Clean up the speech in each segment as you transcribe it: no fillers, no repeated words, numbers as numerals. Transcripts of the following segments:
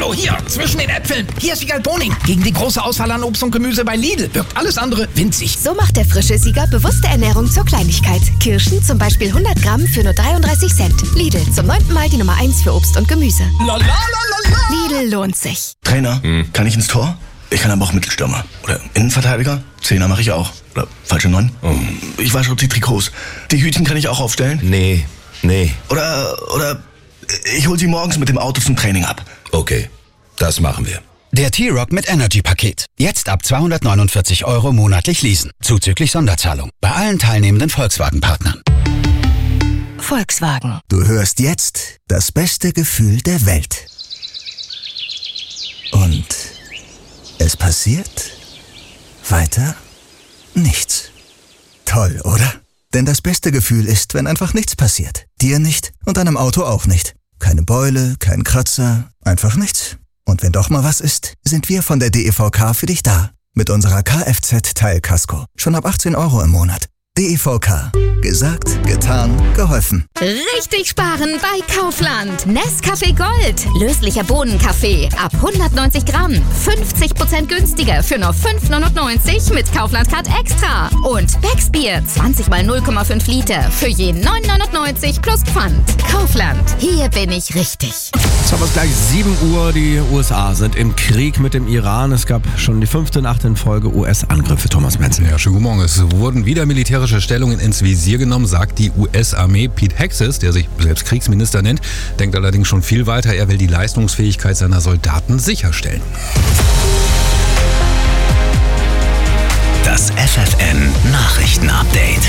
Hallo, hier, zwischen den Äpfeln. Hier ist Wiegald Boning. Gegen die große Auswahl an Obst und Gemüse bei Lidl wirkt alles andere winzig. So macht der frische Sieger bewusste Ernährung zur Kleinigkeit. Kirschen zum Beispiel 100 Gramm für nur 33 Cent. Lidl, zum 9. Mal die Nummer 1 für Obst und Gemüse. Lidl lohnt sich. Trainer, kann ich ins Tor? Ich kann aber auch Mittelstürmer. Oder Innenverteidiger? Zehner mache ich auch. Oder falsche 9? Ich wasche auch die Trikots. Die Hütchen kann ich auch aufstellen? Nee. Oder ich hol sie morgens mit dem Auto zum Training ab. Okay, das machen wir. Der T-Rock mit Energy-Paket. Jetzt ab 249 € monatlich leasen. Zuzüglich Sonderzahlung. Bei allen teilnehmenden Volkswagen-Partnern. Volkswagen. Du hörst jetzt das beste Gefühl der Welt. Und es passiert weiter nichts. Toll, oder? Denn das beste Gefühl ist, wenn einfach nichts passiert. Dir nicht und deinem Auto auch nicht. Keine Beule, kein Kratzer, einfach nichts. Und wenn doch mal was ist, sind wir von der DEVK für dich da. Mit unserer Kfz-Teilkasko. Schon ab 18 € im Monat. DEVK. Gesagt, getan, geholfen. Richtig sparen bei Kaufland. Nescafé Gold. Löslicher Bohnenkaffee. Ab 190 Gramm. 50% günstiger für nur 5,99 mit Kaufland Card Extra. Und Becksbier. 20 mal 0,5 Liter. Für je 9,99 plus Pfand. Kaufland. Hier bin ich richtig. Jetzt haben wir es gleich 7 Uhr. Die USA sind im Krieg mit dem Iran. Es gab schon die 5. Nacht in Folge US-Angriffe. Thomas Menzel. Ja, schönen guten Morgen. Es wurden wieder militärische Stellungen ins Visier genommen, sagt die US-Armee. Pete Hegseth, der sich selbst Kriegsminister nennt, denkt allerdings schon viel weiter. Er will die Leistungsfähigkeit seiner Soldaten sicherstellen. Das FFN-Nachrichten-Update.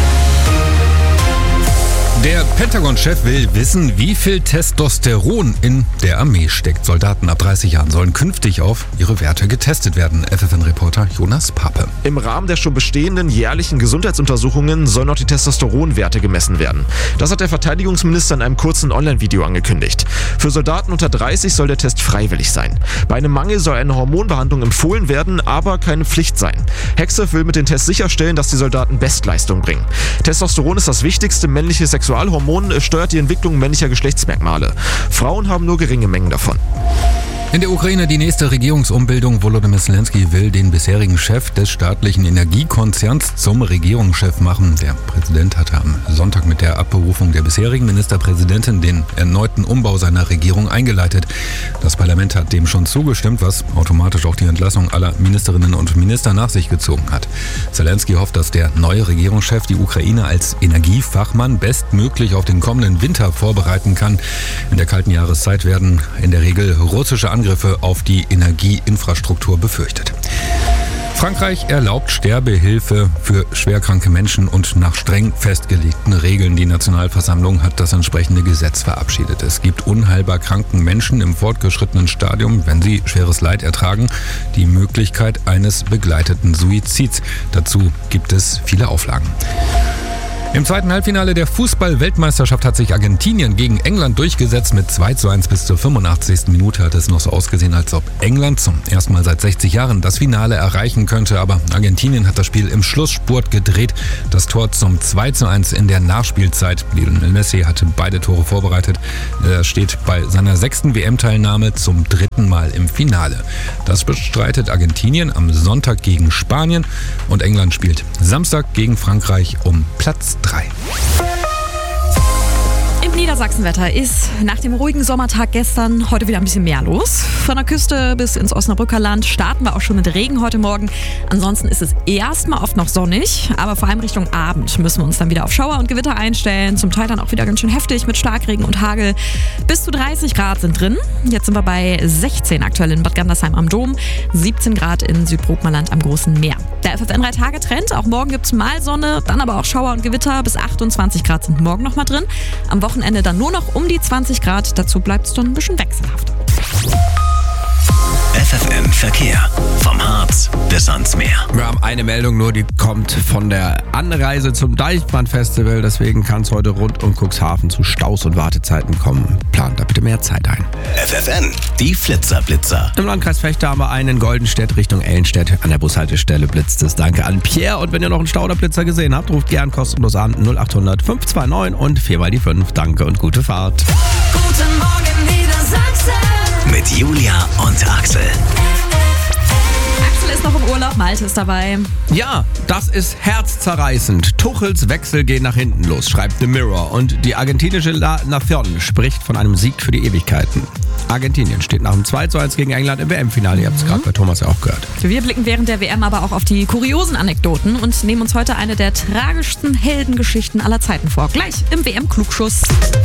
Der Pentagon-Chef will wissen, wie viel Testosteron in der Armee steckt. Soldaten ab 30 Jahren sollen künftig auf ihre Werte getestet werden. FFN-Reporter Jonas Pape. Im Rahmen der schon bestehenden jährlichen Gesundheitsuntersuchungen sollen noch die Testosteronwerte gemessen werden. Das hat der Verteidigungsminister in einem kurzen Online-Video angekündigt. Für Soldaten unter 30 soll der Test freiwillig sein. Bei einem Mangel soll eine Hormonbehandlung empfohlen werden, aber keine Pflicht sein. Hegseth will mit den Tests sicherstellen, dass die Soldaten Bestleistung bringen. Testosteron ist das wichtigste männliche Sexualhormon, steuert die Entwicklung männlicher Geschlechtsmerkmale. Frauen haben nur geringe Mengen davon. In der Ukraine die nächste Regierungsumbildung. Volodymyr Zelensky will den bisherigen Chef des staatlichen Energiekonzerns zum Regierungschef machen. Der Präsident hatte am Sonntag mit der Abberufung der bisherigen Ministerpräsidentin den erneuten Umbau seiner Regierung eingeleitet. Das Parlament hat dem schon zugestimmt, was automatisch auch die Entlassung aller Ministerinnen und Minister nach sich gezogen hat. Zelensky hofft, dass der neue Regierungschef die Ukraine als Energiefachmann bestmöglich auf den kommenden Winter vorbereiten kann. In der kalten Jahreszeit werden in der Regel russische Angriffe auf die Energieinfrastruktur befürchtet. Frankreich erlaubt Sterbehilfe für schwerkranke Menschen und nach streng festgelegten Regeln. Die Nationalversammlung hat das entsprechende Gesetz verabschiedet. Es gibt unheilbar kranken Menschen im fortgeschrittenen Stadium, wenn sie schweres Leid ertragen, die Möglichkeit eines begleiteten Suizids. Dazu gibt es viele Auflagen. Im zweiten Halbfinale der Fußball-Weltmeisterschaft hat sich Argentinien gegen England durchgesetzt. Mit 2:1 bis zur 85. Minute hat es noch so ausgesehen, als ob England zum ersten Mal seit 60 Jahren das Finale erreichen könnte. Aber Argentinien hat das Spiel im Schlussspurt gedreht. Das Tor zum 2:1 in der Nachspielzeit. Lionel Messi hatte beide Tore vorbereitet. Er steht bei seiner 6. WM-Teilnahme zum 3. Mal im Finale. Das bestreitet Argentinien am Sonntag gegen Spanien. Und England spielt Samstag gegen Frankreich um Platz 3. Im Niedersachsenwetter ist nach dem ruhigen Sommertag gestern heute wieder ein bisschen mehr los. Von der Küste bis ins Osnabrücker Land starten wir auch schon mit Regen heute Morgen. Ansonsten ist es erstmal oft noch sonnig, aber vor allem Richtung Abend müssen wir uns dann wieder auf Schauer und Gewitter einstellen. Zum Teil dann auch wieder ganz schön heftig mit Starkregen und Hagel. Bis zu 30 Grad sind drin. Jetzt sind wir bei 16 aktuell in Bad Gandersheim am Dom, 17 Grad in Südbrookmerland am Großen Meer. Der FFN 3-Tage-Trend, auch morgen gibt es mal Sonne, dann aber auch Schauer und Gewitter. Bis 28 Grad sind morgen noch mal drin. Am Wochenende dann nur noch um die 20 Grad. Dazu bleibt es dann ein bisschen wechselhaft. FFN Verkehr. Vom Harz bis ans Meer. Wir haben eine Meldung nur, die kommt von der Anreise zum Deichbrand-Festival. Deswegen kann es heute rund um Cuxhaven zu Staus und Wartezeiten kommen. Plant da bitte mehr Zeit ein. FFN, die Flitzer-Blitzer. Im Landkreis Vechta haben wir einen in Goldenstedt Richtung Ellenstedt. An der Bushaltestelle blitzt es. Danke an Pierre. Und wenn ihr noch einen Stauderblitzer gesehen habt, ruft gern kostenlos an 0800 529 und 4 mal die 5. Danke und gute Fahrt. Guten Morgen Niedersachsen. Mit Julia und Axel. Axel ist noch im Urlaub, Malte ist dabei. Ja, das ist herzzerreißend. Tuchels Wechsel gehen nach hinten los, schreibt The Mirror. Und die argentinische La Nación spricht von einem Sieg für die Ewigkeiten. Argentinien steht nach dem 2:1 gegen England im WM-Finale. Ihr habt es gerade bei Thomas ja auch gehört. Wir blicken während der WM aber auch auf die kuriosen Anekdoten und nehmen uns heute eine der tragischsten Heldengeschichten aller Zeiten vor. Gleich im WM-Klugschuss.